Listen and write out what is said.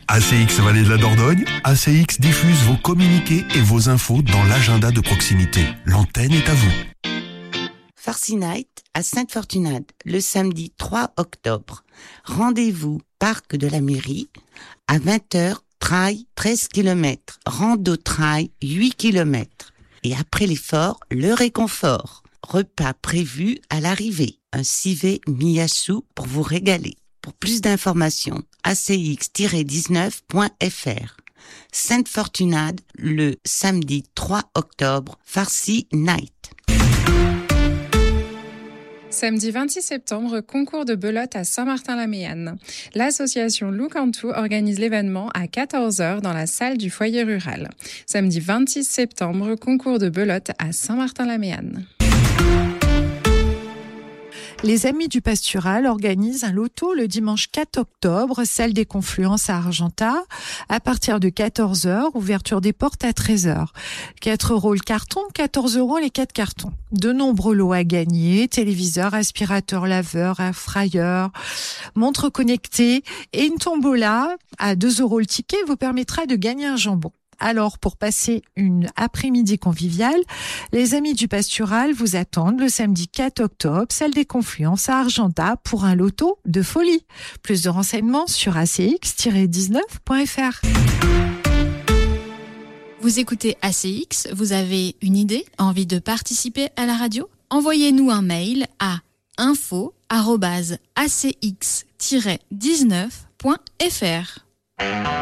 ACX Vallée de la Dordogne, ACX diffuse vos communiqués et vos infos dans l'agenda de proximité. L'antenne est à vous. Farcy Night à Sainte-Fortunade, le samedi 3 octobre. Rendez-vous Parc de la Mairie, à 20h, trail 13 km, rando trail 8 km. Et après l'effort, le réconfort. Repas prévu à l'arrivée. Un civet miyasu pour vous régaler. Pour plus d'informations, acx-19.fr. Sainte-Fortunade, le samedi 3 octobre, Farcy Night. Samedi 26 septembre, concours de belote à Saint-Martin-la-Méanne. L'association Look and To organise l'événement à 14h dans la salle du foyer rural. Samedi 26 septembre, concours de belote à Saint-Martin-la-Méanne. Les Amis du Pastural organisent un loto le dimanche 4 octobre, salle des Confluences à Argentat, à partir de 14h, ouverture des portes à 13h. 4 € le carton, 14 € les 4 cartons. De nombreux lots à gagner, téléviseurs, aspirateurs, laveurs, air fryer, montres connectées et une tombola à 2 € le ticket vous permettra de gagner un jambon. Alors, pour passer une après-midi conviviale, les Amis du Pastural vous attendent le samedi 4 octobre, salle des Confluences à Argentat pour un loto de folie. Plus de renseignements sur acx-19.fr. Vous écoutez ACX, vous avez une idée, envie de participer à la radio ? Envoyez-nous un mail à info@acx-19.fr.